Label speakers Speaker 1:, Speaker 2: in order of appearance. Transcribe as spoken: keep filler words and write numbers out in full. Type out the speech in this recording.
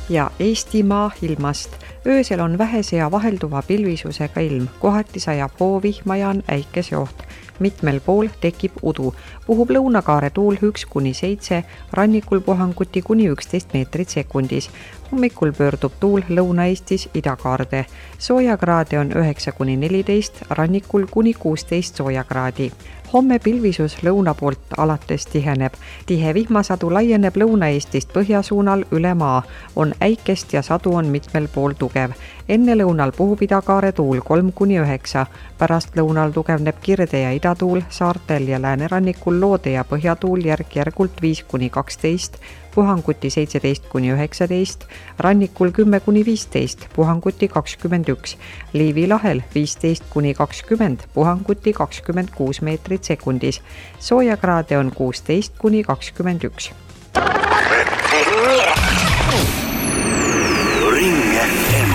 Speaker 1: ja Eestimaa ilmast. Öösel on vähese ja vahelduva pilvisusega ilm, kohati sajab hoovihma ja on äikeseoht. Mitmel pool tekib udu. Puhub lõunakaare tuul üks kuni seitse, rannikul puhanguti kuni üksteist meetrit sekundis. Hommikul pöördub tuul Lõuna-Eestis idakaarde. Soojakraade on üheksa kuni neliteist, rannikul kuni kuusteist soojakraadi. Homme pilvisus lõuna poolt alates tiheneb. Tihe vihmasadu laieneb Lõuna-Eestist põhjasuunal üle maa. On äikest ja sadu on mitmel pool tugev. Enne lõunal puhub idakaare tuul kolm kuni üheksa. Pärast lõunal tugevneb kirde ja idatuul saartel ja läänerannikul loode ja põhjatuul järk-järgult viis kuni kaksteist, puhanguti seitseteist kuni üheksateist, rannikul kümme kuni viisteist, puhanguti kakskümmend üks, Liivi lahel viisteist kuni kakskümmend, puhanguti kakskümmend kuus meetrit sekundis. Soojakraade on kuusteist kuni kakskümmend üks.